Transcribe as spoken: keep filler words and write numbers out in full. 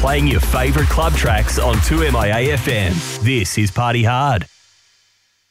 playing your favourite club tracks on two M I A F M. This is Party Hard.